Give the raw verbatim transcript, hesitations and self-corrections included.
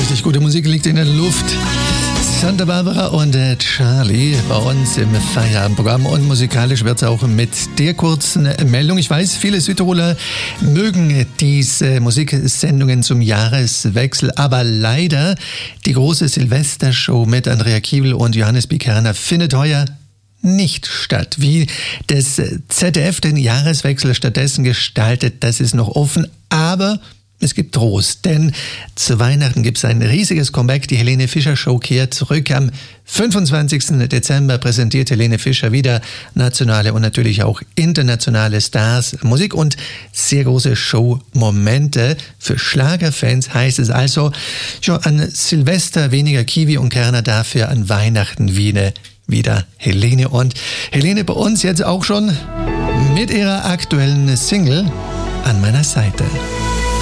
Richtig gute Musik liegt in der Luft. Santa Barbara und äh, Charlie bei uns im Feierabendprogramm. Und musikalisch wird es auch mit der kurzen Meldung. Ich weiß, viele Südtiroler mögen diese Musiksendungen zum Jahreswechsel, aber leider die große Silvestershow mit Andrea Kiewel und Johannes B. Kerner findet heuer nicht statt. Wie das Z D F den Jahreswechsel stattdessen gestaltet, das ist noch offen, aber es gibt Trost, denn zu Weihnachten gibt es ein riesiges Comeback. Die Helene Fischer Show kehrt zurück. Am fünfundzwanzigsten Dezember präsentiert Helene Fischer wieder nationale und natürlich auch internationale Stars, Musik und sehr große Showmomente. Für Schlagerfans heißt es also, schon an Silvester weniger Kiwi und Kerner, dafür an Weihnachten wieder, wieder Helene. Und Helene bei uns jetzt auch schon mit ihrer aktuellen Single An meiner Seite.